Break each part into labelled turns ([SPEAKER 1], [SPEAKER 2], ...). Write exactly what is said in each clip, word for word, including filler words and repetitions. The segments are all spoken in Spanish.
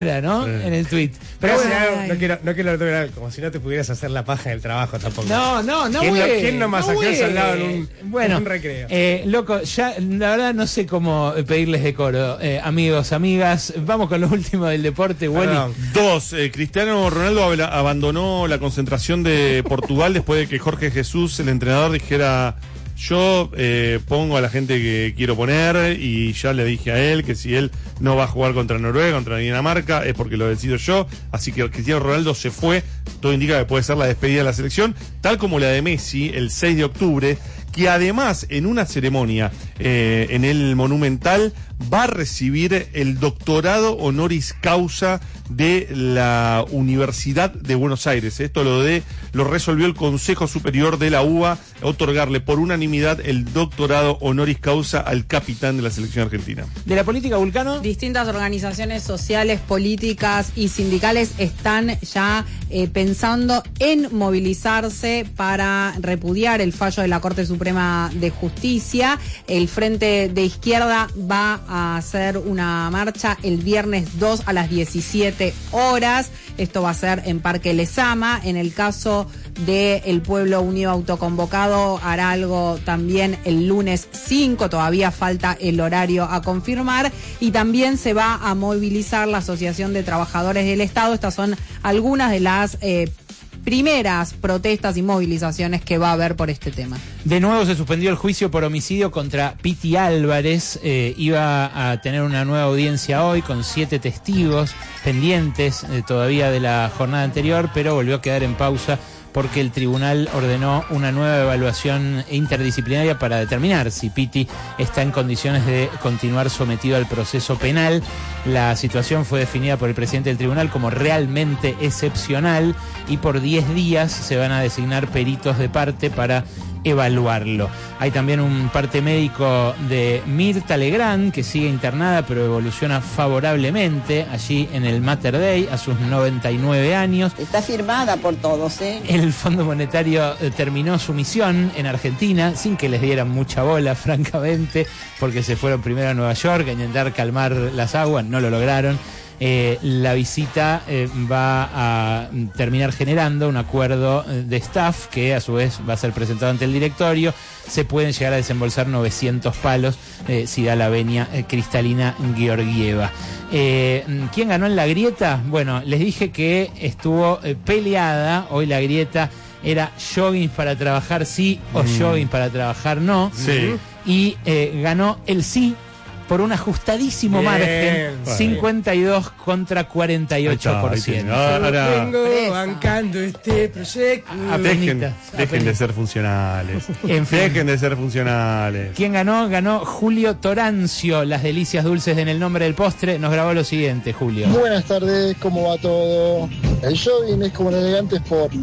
[SPEAKER 1] ¿no? Sí. En el tweet.
[SPEAKER 2] Pero bueno, no, no quiero, no quiero lograr, como si no te pudieras hacer la paja del trabajo tampoco.
[SPEAKER 1] No, no, no.
[SPEAKER 2] ¿Quién,
[SPEAKER 1] güey,
[SPEAKER 2] no, ¿quién no masajeó
[SPEAKER 1] no
[SPEAKER 2] soldado en un,
[SPEAKER 1] bueno,
[SPEAKER 2] en un recreo?
[SPEAKER 1] Eh, loco, ya la verdad no sé cómo pedirles decoro, eh, amigos, amigas. Vamos con lo último del deporte, Wally.
[SPEAKER 3] Dos, eh, Cristiano Ronaldo ab abandonó la concentración de Portugal después de que Jorge Jesús, el entrenador, dijera: yo eh, pongo a la gente que quiero poner, y ya le dije a él que si él no va a jugar contra Noruega, contra Dinamarca, es porque lo decido yo. Así que Cristiano Ronaldo se fue. Todo indica que puede ser la despedida de la selección, tal como la de Messi el seis de octubre, que además en una ceremonia eh, en el Monumental va a recibir el doctorado honoris causa de la Universidad de Buenos Aires. Esto lo de lo resolvió el Consejo Superior de la U B A, otorgarle por unanimidad el doctorado honoris causa al capitán de la selección argentina.
[SPEAKER 1] De la política, Vulcano.
[SPEAKER 4] Distintas organizaciones sociales, políticas y sindicales están ya eh, pensando en movilizarse para repudiar el fallo de la Corte Suprema de Justicia. El Frente de Izquierda va a hacer una marcha el viernes dos a las diecisiete horas. Esto va a ser en Parque Lezama. En el caso del Pueblo Unido Autoconvocado, hará algo también el lunes cinco. Todavía falta el horario a confirmar. Y también se va a movilizar la Asociación de Trabajadores del Estado. Estas son algunas de las eh, primeras protestas y movilizaciones que va a haber por este tema.
[SPEAKER 1] De nuevo se suspendió el juicio por homicidio contra Piti Álvarez. Eh, iba a tener una nueva audiencia hoy con siete testigos pendientes eh, todavía de la jornada anterior, pero volvió a quedar en pausa porque el tribunal ordenó una nueva evaluación interdisciplinaria para determinar si Piti está en condiciones de continuar sometido al proceso penal. La situación fue definida por el presidente del tribunal como realmente excepcional y por diez días se van a designar peritos de parte para evaluarlo. Hay también un parte médico de Mirta Legrand, que sigue internada pero evoluciona favorablemente allí en el Mater Dei a sus noventa y nueve años.
[SPEAKER 5] Está firmada por todos, ¿eh?
[SPEAKER 1] El Fondo Monetario eh, terminó su misión en Argentina sin que les dieran mucha bola, francamente, porque se fueron primero a Nueva York a intentar calmar las aguas, no lo lograron. Eh, la visita eh, va a terminar generando un acuerdo de staff que a su vez va a ser presentado ante el directorio. Se pueden llegar a desembolsar novecientos palos eh, si da la venia eh, Cristalina Georgieva. Eh, ¿Quién ganó en la grieta? Bueno, les dije que estuvo eh, peleada. Hoy la grieta era jogging para trabajar sí o mm. jogging para trabajar no.
[SPEAKER 3] Sí.
[SPEAKER 1] Y eh, ganó el sí por un ajustadísimo Bien, margen, bueno. cincuenta y dos contra cuarenta y ocho por ciento.
[SPEAKER 2] Ahora vengo bancando este proyecto.
[SPEAKER 3] Dejen, dejen de ser funcionales. En fin. Dejen de ser funcionales.
[SPEAKER 1] ¿Quién ganó? Ganó Julio Torancio. Las delicias dulces en el nombre del postre. Nos grabó lo siguiente, Julio.
[SPEAKER 6] Buenas tardes, ¿cómo va todo? El jogging es como un elegante sport.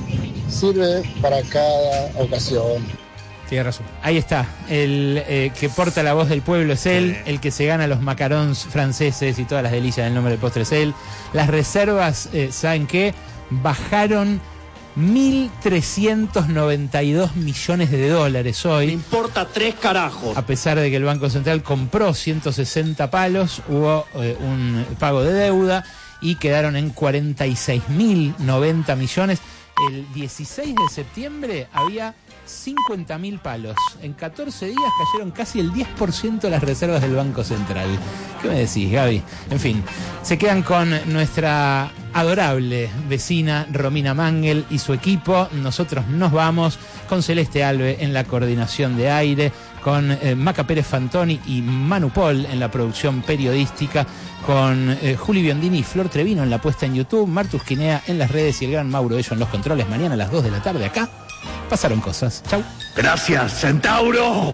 [SPEAKER 6] Sirve para cada ocasión.
[SPEAKER 2] Tiene razón.
[SPEAKER 1] Ahí está, el eh, que porta la voz del pueblo es él, sí. El que se gana los macarons franceses y todas las delicias del nombre del postre es él. Las reservas, eh, ¿saben qué? Bajaron mil trescientos noventa y dos millones de dólares hoy.
[SPEAKER 7] Me importa tres carajos.
[SPEAKER 1] A pesar de que el Banco Central compró ciento sesenta palos, hubo eh, un pago de deuda y quedaron en cuarenta y seis mil noventa millones. El dieciséis de septiembre había cincuenta mil palos. En catorce días cayeron casi el diez por ciento de las reservas del Banco Central. ¿Qué me decís, Gaby? En fin, se quedan con nuestra adorable vecina Romina Mangel y su equipo. Nosotros nos vamos con Celeste Alve en la coordinación de aire, con eh, Maca Pérez Fantoni y Manu Pol en la producción periodística, con eh, Juli Biondini y Flor Trevino en la puesta en YouTube, Martus Quinea en las redes y el gran Mauro Ello en los controles. Mañana a las dos de la tarde acá Pasaron Cosas. Chau.
[SPEAKER 7] Gracias, Centauro.